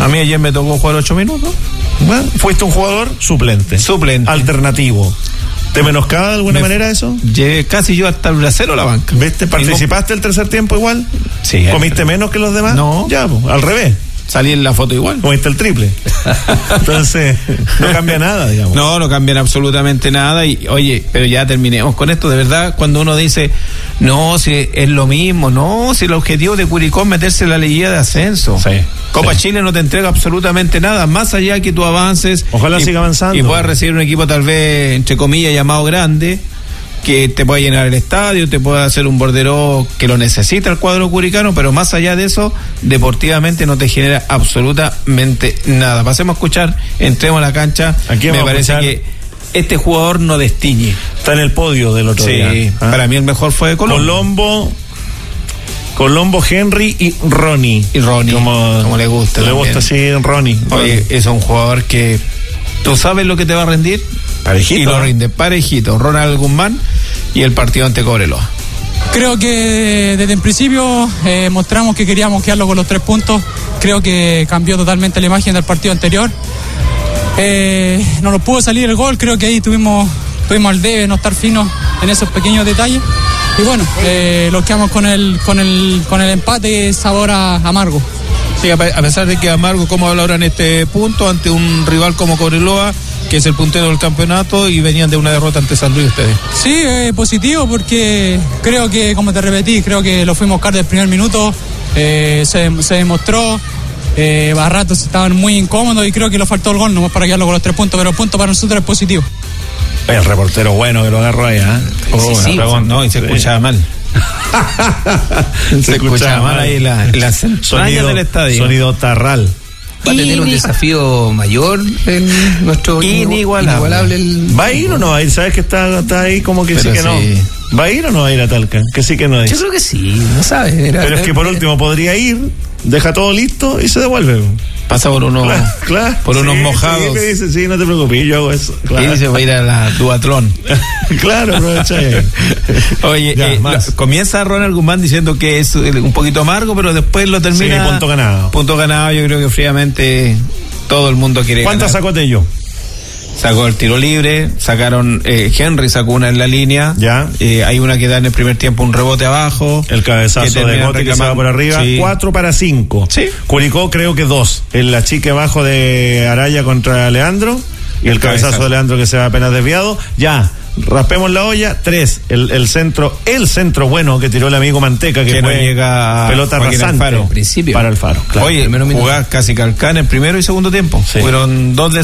A mí ayer me tocó jugar 8 minutos. Bueno, fuiste un jugador suplente. Alternativo. ¿Te menoscaba de alguna manera eso? Llegué casi yo hasta el bracero a la banca. ¿Viste? ¿Participaste el tercer tiempo igual? Sí. ¿Comiste menos que los demás? No. Ya, pues, al revés. Salí en la foto igual. Comiste el triple. Entonces, no cambia nada, digamos. No cambia absolutamente nada. Y oye, pero ya terminemos con esto. De verdad, cuando uno dice, no, si es lo mismo, no, si el objetivo de Curicó es meterse en la liguilla de ascenso. Sí. Copa Chile no te entrega absolutamente nada, más allá que tú avances. Ojalá siga avanzando. Y puedas recibir un equipo tal vez, entre comillas, llamado grande, que te pueda llenar el estadio, te pueda hacer un bordero que lo necesita el cuadro curicano, pero más allá de eso, deportivamente no te genera absolutamente nada. Pasemos a escuchar, entremos a la cancha. Aquí me parece que este jugador no destiñe. Está en el podio del otro día. Sí, para mí el mejor fue Colombo, Henry y Ronnie. Como le gusta. Le gusta así Ronnie. Oye, es un jugador que tú sabes lo que te va a rendir. Parejito. Y lo rinde parejito. Ronald Guzmán y el partido ante Cobreloa. Creo que desde el principio mostramos que queríamos quedarlo con los 3 puntos. Creo que cambió totalmente la imagen del partido anterior. No nos pudo salir el gol. Creo que ahí tuvimos el debe no estar finos en esos pequeños detalles. Y bueno, lo quedamos con el empate, sabor amargo. Sí, a pesar de que amargo, como habla ahora en este punto, ante un rival como Cobreloa, que es el puntero del campeonato, y venían de una derrota ante San Luis ustedes. Sí, positivo, porque creo que, como te repetí, creo que lo fuimos a buscar desde el primer minuto, se demostró, a ratos estaban muy incómodos y creo que le faltó el gol nomás para quedarlo con los 3 puntos, pero el punto para nosotros es positivo. El reportero bueno que lo agarró ahí, sí, no, y se escuchaba mal. Se escuchaba mal ahí las entrañas del estadio. Sonido tarral. Va a tener un desafío mayor en nuestro inigualable. ¿Va a ir o no va a ir? ¿Sabes que está ahí como que pero sí que no? ¿Va a ir o no va a ir a Talca? Que sí que no es. Yo creo que sí, no sabes. Pero es que por último podría ir, deja todo listo y se devuelve. Pasa por unos unos mojados. Sí, no te preocupes, yo hago eso. Claro. Y dice, va a ir a la duatlón. Claro, aprovecha ahí. Oye, comienza Ronald Guzmán diciendo que es un poquito amargo, pero después lo termina. Sí, punto ganado. Punto ganado, yo creo que fríamente todo el mundo quiere ganar. ¿Cuántas sacó Tello? Sacó el tiro libre, sacaron, Henry sacó una en la línea. Ya. Hay una que da en el primer tiempo un rebote abajo. El cabezazo de Mote que se va por arriba. Sí. 4-5. Sí. Curicó creo que 2. El achique abajo de Araya contra Leandro. Y el cabezazo de Leandro que se va apenas desviado. Ya. Raspemos la olla. 3. El centro bueno que tiró el amigo Manteca, que no llega pelota rasante para el Faro. Claro. Oye, jugás casi calcán en primero y segundo tiempo. Sí. Fueron 2 de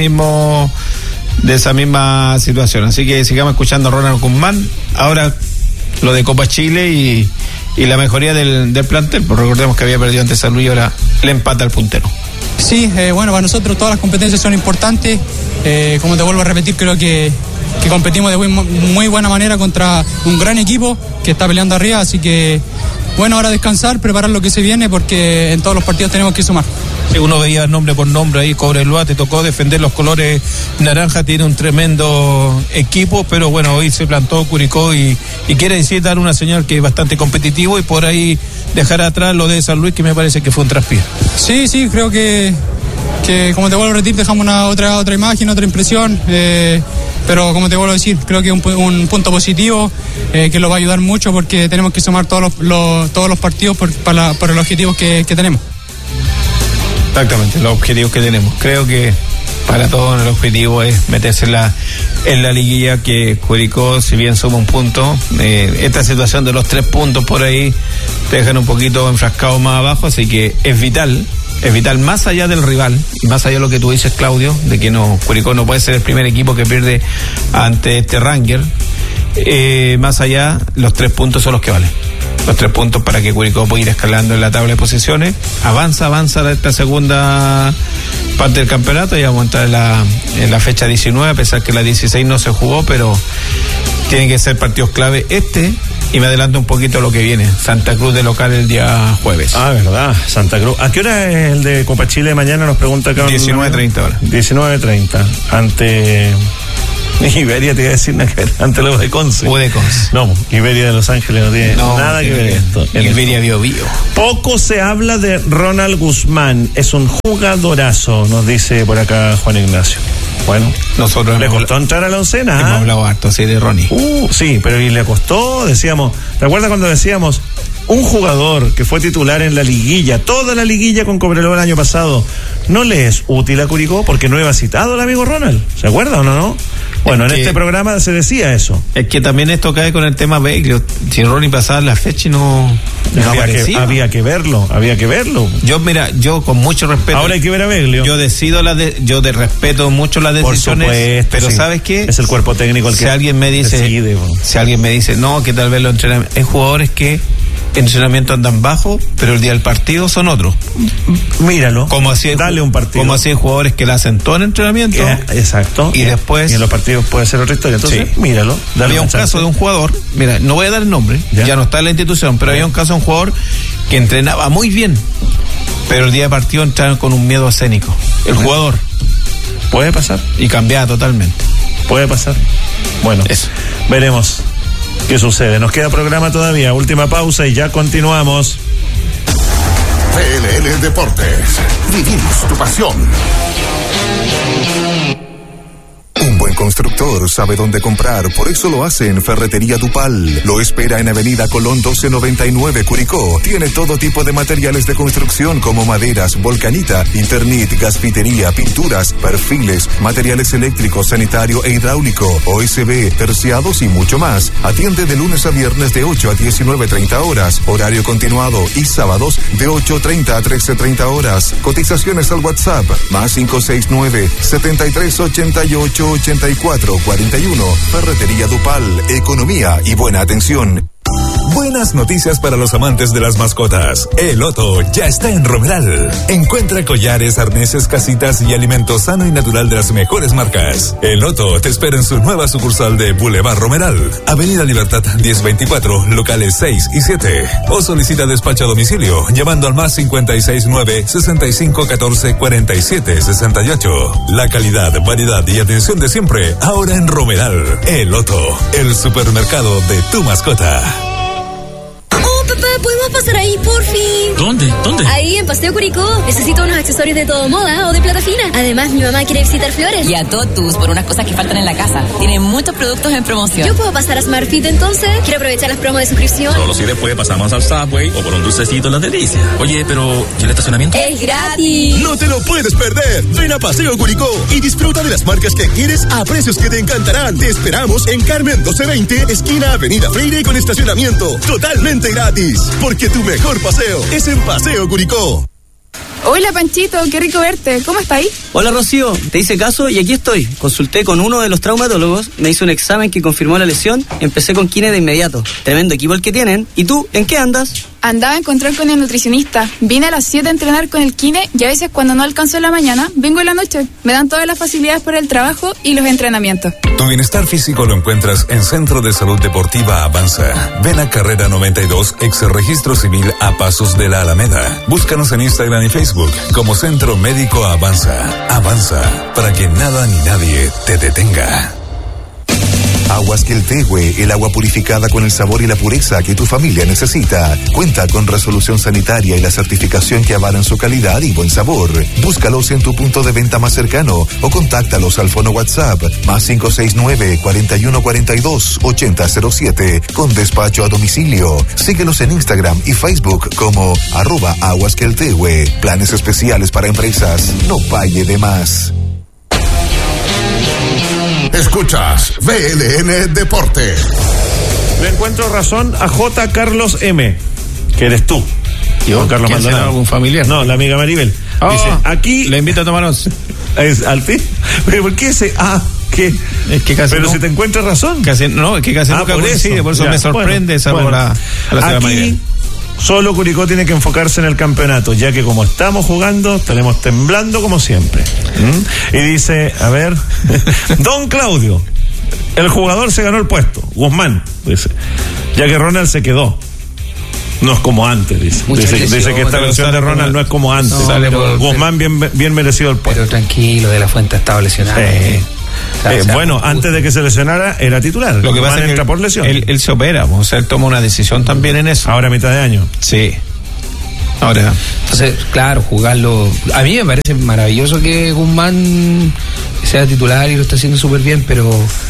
esa misma situación. Así que sigamos escuchando a Ronald Guzmán. Ahora lo de Copa Chile y la mejoría del plantel. Pues recordemos que había perdido ante San Luis y ahora le empata al puntero. Sí, bueno, para nosotros todas las competencias son importantes. Como te vuelvo a repetir, creo que competimos de muy buena manera contra un gran equipo que está peleando arriba, así que bueno, ahora descansar, preparar lo que se viene, porque en todos los partidos tenemos que sumar. Sí, uno veía nombre por nombre ahí, Cobreloa, te tocó defender los colores naranja, tiene un tremendo equipo, pero bueno, hoy se plantó Curicó y quiere decir dar una señal que es bastante competitivo y por ahí dejar atrás lo de San Luis, que me parece que fue un traspié. Sí, creo que como te vuelvo a repetir, dejamos otra imagen, otra impresión, pero como te vuelvo a decir, creo que es un punto positivo que lo va a ayudar mucho, porque tenemos que sumar todos los partidos por los objetivos que tenemos. Exactamente, los objetivos que tenemos. Creo que para todos el objetivo es meterse en la liguilla, que Curicó, si bien suma un punto, esta situación de los 3 puntos por ahí te dejan un poquito enfrascado más abajo, así que es vital más allá del rival, más allá de lo que tú dices, Claudio, de que Curicó no puede ser el primer equipo que pierde ante este Ranger, más allá, los 3 puntos son los que valen. Los 3 puntos para que Curicó pueda ir escalando en la tabla de posiciones. Avanza esta segunda parte del campeonato. Ya vamos a entrar en la fecha 19, a pesar que la 16 no se jugó, pero tienen que ser partidos clave y me adelanto un poquito lo que viene. Santa Cruz de local el día jueves. Ah, verdad, Santa Cruz. ¿A qué hora es el de Copa Chile mañana? Nos pregunta acá. 19:30 horas. 19:30. Ante Iberia te iba a decir ante los de Conce. O de Conce. No, Iberia de Los Ángeles no tiene nada que ver esto. Iberia Bio. Poco se habla de Ronald Guzmán. Es un jugadorazo, nos dice por acá Juan Ignacio. Bueno, nosotros le costó entrar a la oncena. Hemos hablado harto, sí, de Ronnie. Sí, pero y le costó, decíamos, ¿te acuerdas cuando decíamos un jugador que fue titular en la liguilla, toda la liguilla con Cobreloa el año pasado, no le es útil a Curicó porque no iba citado el amigo Ronald? ¿Se acuerda o no? Bueno, en este programa se decía eso. Es que también esto cae con el tema Beglio. Si Ronnie pasaba la fecha y no había que verlo. Yo con mucho respeto. Ahora hay que ver a Beglio. Yo respeto mucho las decisiones, por supuesto, pero sí. ¿sabes qué? Es el cuerpo técnico el que alguien me dice, decide, si alguien me dice, no, que tal vez los entrenamientos, hay jugadores que entrenamiento andan bajo, pero el día del partido son otros. Míralo. Dale un partido. Como así hay jugadores que la hacen todo en entrenamiento. Exacto. Y después. Y en los partidos puede ser otra historia. Entonces, sí. Míralo. Había un caso de un jugador, mira, no voy a dar el nombre, ya no está en la institución, pero había un caso de un jugador que entrenaba muy bien, pero el día de partido entraron con un miedo escénico. El jugador. Puede pasar. Y cambiaba totalmente. Puede pasar. Bueno, eso. Veremos qué sucede. Nos queda programa todavía. Última pausa y ya continuamos. PLL Deportes. Vivimos tu pasión. Un buen constructor sabe dónde comprar, por eso lo hace en Ferretería Dupal. Lo espera en Avenida Colón 1299, Curicó. Tiene todo tipo de materiales de construcción como maderas, volcanita, Internit, gasfitería, pinturas, perfiles, materiales eléctricos, sanitario e hidráulico, OSB, terciados y mucho más. Atiende de lunes a viernes de 8 a 19:30 horas, horario continuado, y sábados de 8:30 a 13:30 horas. Cotizaciones al WhatsApp, más 569-7388-8441. Ferretería Dupal, economía y buena atención. Buenas noticias para los amantes de las mascotas. El Loto ya está en Romeral. Encuentra collares, arneses, casitas y alimento sano y natural de las mejores marcas. El Loto te espera en su nueva sucursal de Boulevard Romeral, Avenida Libertad 1024, locales 6 y 7. O solicita despacho a domicilio llamando al más 569-6514-4768. La calidad, variedad y atención de siempre, ahora en Romeral. El Loto, el supermercado de tu mascota. Papá, ¿podemos pasar ahí, por fin? ¿Dónde? Ahí, en Paseo Curicó. Necesito unos accesorios de todo moda o de plata fina. Además, mi mamá quiere visitar Flores. Y a Totus, por unas cosas que faltan en la casa. Tienen muchos productos en promoción. ¿Yo puedo pasar a SmartFit entonces? Quiero aprovechar las promos de suscripción. Solo si después pasamos al Subway o por un dulcecito en las delicias. Oye, pero ¿y el estacionamiento? ¡Es gratis! No te lo puedes perder. Ven a Paseo Curicó y disfruta de las marcas que quieres a precios que te encantarán. Te esperamos en Carmen 1220, esquina Avenida Freire, con estacionamiento totalmente gratis. Porque tu mejor paseo es en Paseo Curicó. Hola Panchito, qué rico verte. ¿Cómo estáis? Hola Rocío, te hice caso y aquí estoy. Consulté con uno de los traumatólogos, me hizo un examen que confirmó la lesión, empecé con kine de inmediato. Tremendo equipo el que tienen. ¿Y tú, en qué andas? Andaba en control con el nutricionista. Vine a las 7 a entrenar con el kine y a veces cuando no alcanzo en la mañana, vengo en la noche. Me dan todas las facilidades para el trabajo y los entrenamientos. Tu bienestar físico lo encuentras en Centro de Salud Deportiva Avanza. Ven a Carrera 92, ex Registro Civil, a pasos de la Alameda. Búscanos en Instagram y Facebook como Centro Médico Avanza. Avanza, para que nada ni nadie te detenga. Aguas Queltehue, el agua purificada con el sabor y la pureza que tu familia necesita. Cuenta con resolución sanitaria y la certificación que avalan su calidad y buen sabor. Búscalos en tu punto de venta más cercano o contáctalos al fono WhatsApp más 569-4142-8007 con despacho a domicilio. Síguelos en Instagram y Facebook como @aguasqueltehue. Planes especiales para empresas. No pague de más. Escuchas VLN Deporte. Le encuentro razón a J. Carlos M, que eres tú. ¿Yo? Carlos Maldonado. ¿Algún familiar? No, la amiga Maribel. Dice, aquí le invito a tomar once. ¿Es al fin? ¿Pero por qué ese? ¿Qué? Es que casi pero no, si te encuentras razón. Casi, no, es que casi nunca coincide, por eso me sorprende esa hora a la señora Maribel. Solo Curicó tiene que enfocarse en el campeonato, ya que como estamos jugando, estaremos temblando como siempre. Y dice, a ver, Don Claudio, el jugador se ganó el puesto, Guzmán, dice, ya que Ronald se quedó. No es como antes, dice. Dice que esta versión de Ronald no es como antes. No, Guzmán bien merecido el puesto. Pero tranquilo, De la Fuente estaba lesionado. Bueno, antes de que se lesionara era titular. Lo que pasa es que entra por lesión. Él se opera, o sea, él toma una decisión también en eso. Ahora a mitad de año. Sí. Ahora. Entonces, claro, jugarlo. A mí me parece maravilloso que Guzmán sea titular y lo está haciendo súper bien, pero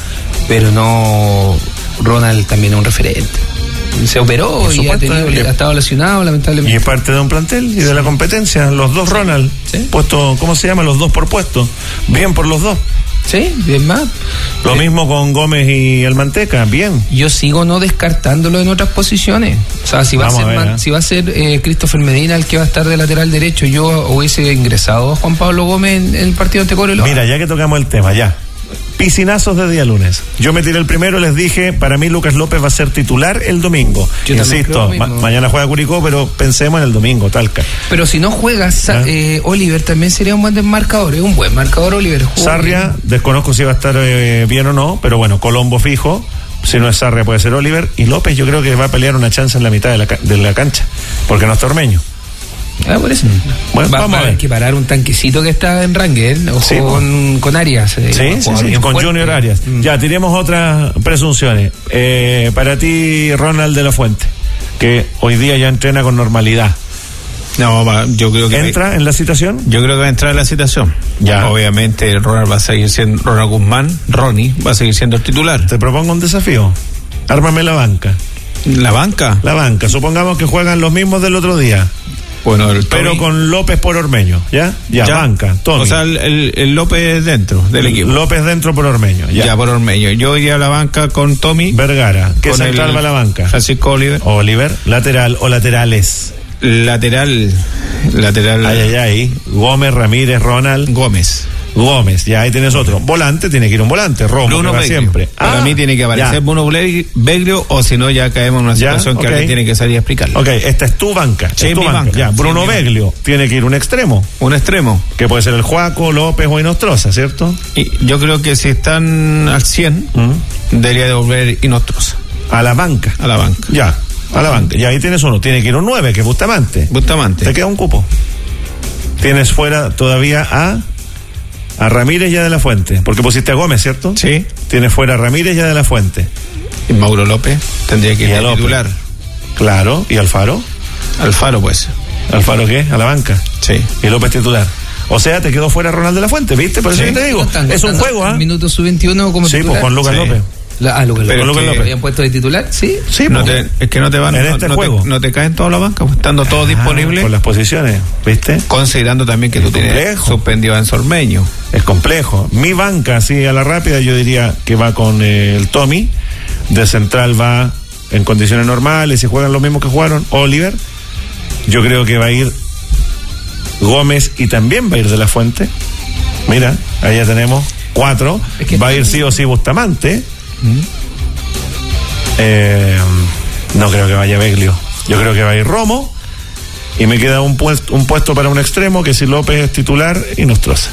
no. Ronald también es un referente. Se operó y ha estado lesionado, lamentablemente. Y es parte de un plantel y de la competencia. Los dos Ronald, puesto, ¿cómo se llama? Los dos por puesto. Bien por los dos. Sí, bien más. Lo mismo con Gómez y el Manteca, bien. Yo sigo no descartándolo en otras posiciones. O sea, si va a ser Christopher Medina el que va a estar de lateral derecho, yo hubiese ingresado a Juan Pablo Gómez en el partido ante Cobreloa. Mira, ya que tocamos el tema, ya. Piscinazos de día lunes. Yo me tiré el primero, les dije, para mí Lucas López va a ser titular el domingo. Yo insisto, mañana juega Curicó, pero pensemos en el domingo, Talca. Pero si no juega, Oliver también sería un buen desmarcador, es un buen marcador Oliver. Sarria, desconozco si va a estar bien o no, pero bueno, Colombo fijo. Si no es Sarria puede ser Oliver. Y López yo creo que va a pelear una chance en la mitad de la cancha, porque no está Ormeño. Por eso. Bueno, vamos a ver que parar un tanquecito que está en Rangel con Arias. Con Junior Arias. Ya, tiremos otras presunciones. Para ti, Ronald de la Fuente, que hoy día ya entrena con normalidad. No, yo creo que ¿entra en la citación? Yo creo que va a entrar en la citación. Ya. Obviamente Ronald va a seguir siendo, Ronald Guzmán, Ronnie, va a seguir siendo el titular. Te propongo un desafío. Ármame la banca. ¿La banca? La banca. Supongamos que juegan los mismos del otro día. Bueno, pero con López por Ormeño, ¿ya? Ya, banca, Tommy. O sea, el López dentro del equipo. López dentro por Ormeño, ya por Ormeño. Yo iría a la banca con Tommy Vergara. ¿Qué central va a la banca? Francisco Oliver, lateral o laterales. Lateral. Ay. Gómez, Ramírez, Ronald. Gómez, ya ahí tienes otro. Volante, tiene que ir un volante. Romo, Bruno Beglio. Siempre. Para mí tiene que aparecer Bruno Beglio, o si no ya caemos en una situación que alguien tiene que salir a explicarle. Ok, esta es tu banca. Sí, mi banca. Ya, Bruno Beglio, tiene que ir un extremo. Que puede ser el Juaco, López o Inostroza, ¿cierto? Y yo creo que si están al 100, debería devolver Inostroza. A la banca. Ya, a la banca. Y ahí tienes uno. Tiene que ir un 9, que es Bustamante. Te queda un cupo. Tienes fuera todavía a Ramírez y a De la Fuente, porque pusiste a Gómez, ¿cierto? Sí. Tienes fuera a Ramírez y a De la Fuente. Y Mauro López tendría que ir a titular. Claro, ¿y Alfaro? Alfaro, pues. ¿Alfaro qué? ¿A la banca? Sí. Y López titular. O sea, te quedó fuera Ronald de la Fuente, ¿viste? Por eso que te digo. Es un juego, ¿ah? Minuto sub-21 como titular. Sí, pues con Lucas López. Lucas López. ¿Habían puesto de titular? Sí. Es que no te van en este juego. No te caen toda la banca, estando todos disponibles. Por las posiciones, ¿viste? Considerando también que tú tienes suspendido en Ormeño. Es complejo. Mi banca, así a la rápida, yo diría que va con el Tommy. De central va en condiciones normales, si juegan los mismos que jugaron, Oliver. Yo creo que va a ir Gómez y también va a ir De la Fuente. Mira, ahí ya tenemos 4. Va a ir sí o sí Bustamante. No creo que vaya Beglio. Yo creo que va a ir Romo. Y me queda un puesto para un extremo, que si López es titular, y Nostroza.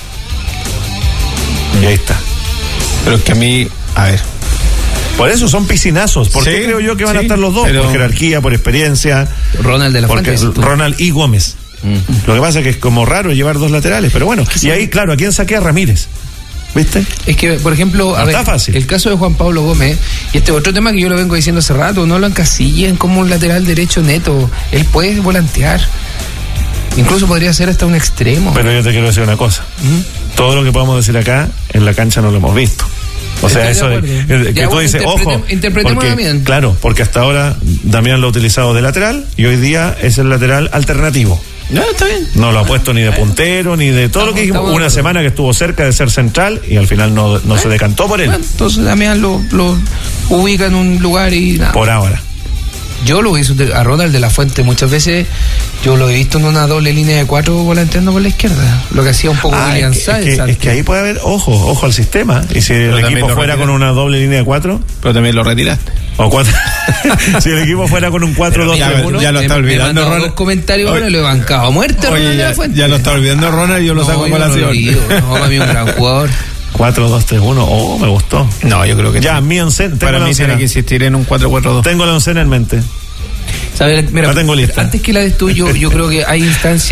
Y ahí está. Pero es que a mí, a ver, por eso son piscinazos. ¿Por qué creo yo que van a estar los dos? Por jerarquía, por experiencia. Ronald de la Fuente. Ronald y Gómez. Lo que pasa es que es como raro llevar dos laterales, pero bueno. Y ahí, claro, ¿a quién saqué? A Ramírez. ¿Viste? Es que, por ejemplo, el caso de Juan Pablo Gómez, y este otro tema que yo lo vengo diciendo hace rato, no lo encasillen como un lateral derecho neto. Él puede volantear. Incluso podría ser hasta un extremo. Pero yo te quiero decir una cosa. Todo lo que podemos decir acá, en la cancha no lo hemos visto. O sea, eso de que tú dices, ojo, interpretemos porque, claro, porque hasta ahora Damián lo ha utilizado de lateral y hoy día es el lateral alternativo. No, está bien. No lo ha puesto ni de puntero, ni de todo lo que dijimos. Una semana que estuvo cerca de ser central y al final no se decantó por él. Entonces Damián lo ubica en un lugar y nada. Por ahora. Yo lo hice a Ronald de la Fuente muchas veces. Yo lo he visto en una doble línea de 4 volanteando por la izquierda. Lo que hacía un poco William Sáenz. Es que ahí puede haber ojo al sistema. Y si el equipo fuera con una doble línea de 4. Pero también lo retiraste. O 4. Si el equipo fuera con un 4-2-3-1. Ya lo está olvidando Ronald. Dos comentarios, bueno, lo he bancado a muerte. Oye, ya lo está olvidando Ronald y yo lo saco en colación. No, para mí un gran jugador. 4-2-3-1, me gustó. No, yo creo que ya, mi oncena. Para mí tiene que insistir en un 4-4-2. Tengo la oncena en mente. ¿Sabes? Mira, la tengo lista. Antes que la des tú, yo creo que hay instancias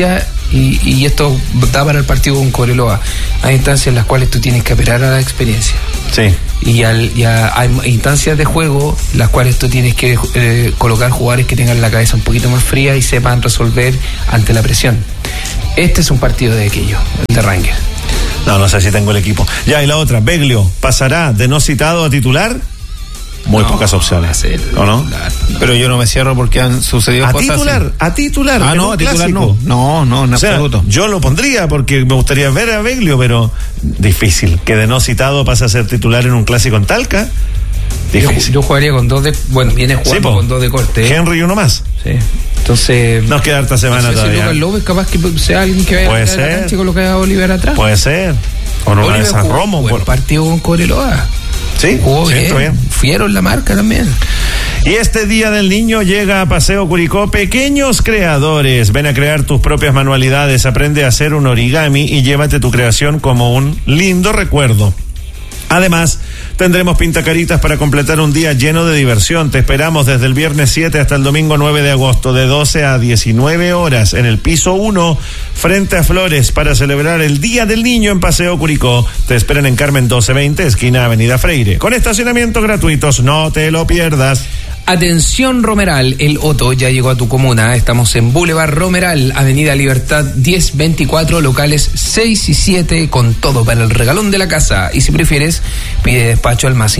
y esto da para el partido con Cobreloa. Hay instancias en las cuales tú tienes que apelar a la experiencia. Sí. Y hay instancias de juego las cuales tú tienes que colocar jugadores que tengan la cabeza un poquito más fría y sepan resolver ante la presión. Este es un partido de aquello, el de Rangers. No sé si tengo el equipo. Ya, y la otra, Beglio, ¿pasará de no citado a titular? Muy pocas opciones, ¿o no? Pero yo no me cierro porque han sucedido cosas ¿A titular? Ah, no, a titular no. No, en absoluto. Yo lo pondría porque me gustaría ver a Beglio, pero difícil. Que de no citado pase a ser titular en un clásico en Talca. Difícil. Yo jugaría con dos de... Bueno, viene jugando con dos de corte. Henry y uno más. Sí. Entonces... Nos queda harta semana todavía. Si Lucas López capaz que sea alguien que vaya a la cancha y coloque a Oliver atrás. Puede ser. O no de San Romo. Buen partido con Cobreloa. Sí, jugó bien. Fieron la marca también. Y este Día del Niño llega a Paseo Curicó Pequeños Creadores. Ven a crear tus propias manualidades, aprende a hacer un origami y llévate tu creación como un lindo recuerdo. Además, tendremos pintacaritas para completar un día lleno de diversión. Te esperamos desde el viernes 7 hasta el domingo 9 de agosto, de 12 a 19 horas, en el piso 1, frente a Flores, para celebrar el Día del Niño en Paseo Curicó. Te esperan en Carmen 1220, esquina Avenida Freire, con estacionamientos gratuitos. No te lo pierdas. Atención Romeral, el Otto ya llegó a tu comuna. Estamos en Boulevard Romeral, Avenida Libertad 1024, locales 6 y 7, con todo para el regalón de la casa. Y si prefieres, pide despacho al más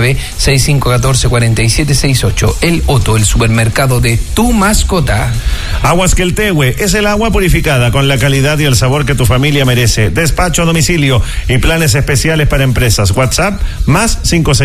569-6514-4768. El Otto, el supermercado de tu mascota. Aguas Queltehue es el agua purificada con la calidad y el sabor que tu familia merece. Despacho a domicilio y planes especiales para empresas. WhatsApp más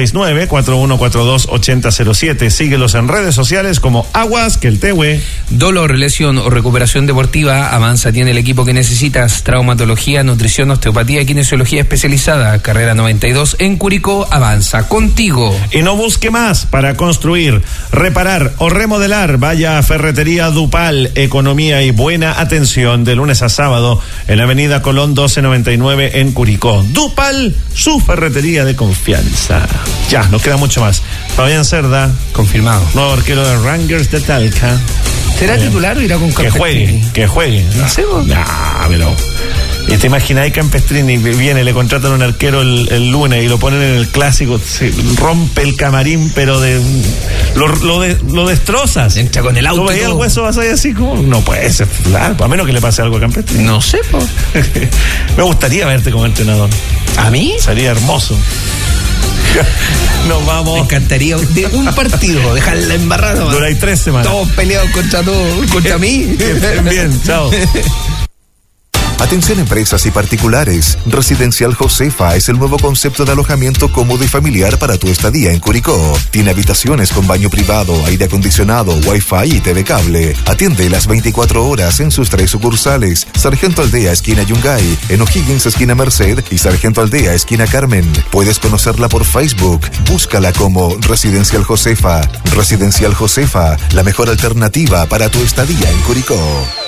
569-4142-8007. Síguelos en redes sociales como Aguas Queltehue. Dolor, lesión o recuperación deportiva, Avanza tiene el equipo que necesitas. Traumatología, nutrición, osteopatía y kinesiología especializada. Carrera 92 en Curicó. Avanza contigo. Y no busque más para construir, reparar o remodelar. Vaya a Ferretería Dupal. Economía y buena atención de lunes a sábado en la Avenida Colón 1299 en Curicó. Dupal, su ferretería de confianza. Ya, nos queda mucho más. Fabián Cerda, confirmado. Nuevo arquero de Rangers de Talca. ¿Será titular o irá con Campestrini? Que juegue. No sé, vos. Pero... ¿Y te imagináis que Campestrini viene, le contratan a un arquero el lunes y lo ponen en el clásico, se rompe el camarín, pero lo destrozas? Entra con el auto. ¿Tú veías el hueso vas ahí así como? No puede ser, claro, a menos que le pase algo a Campestrini. No sé, po. Me gustaría verte como entrenador. ¿A mí? Sería hermoso. Nos vamos. Me encantaría de un partido, dejarla embarrada. Duráis 3 semanas. Todos peleados contra mí. Bien, chao. Atención empresas y particulares. Residencial Josefa es el nuevo concepto de alojamiento cómodo y familiar para tu estadía en Curicó. Tiene habitaciones con baño privado, aire acondicionado, wifi y TV cable. Atiende las 24 horas en sus 3 sucursales. Sargento Aldea, esquina Yungay, en O'Higgins, esquina Merced, y Sargento Aldea, esquina Carmen. Puedes conocerla por Facebook. Búscala como Residencial Josefa. Residencial Josefa, la mejor alternativa para tu estadía en Curicó.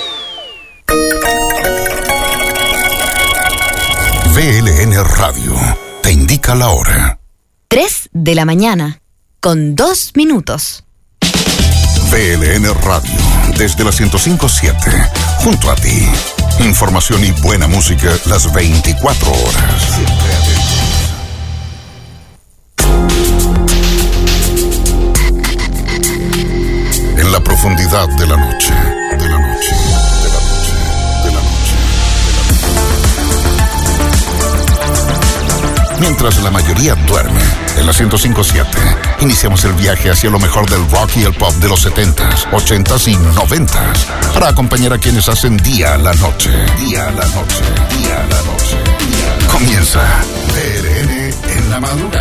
VLN Radio te indica la hora. 3 de la mañana, con 2 minutos. VLN Radio, desde la 105.7, junto a ti. Información y buena música las 24 horas. En la profundidad de la noche. Mientras la mayoría duerme, en la 105.7, iniciamos el viaje hacia lo mejor del rock y el pop de los 70s, 80s y 90s, para acompañar a quienes hacen día a la noche. Día a la noche, día a la noche. Comienza VLN en la madrugada.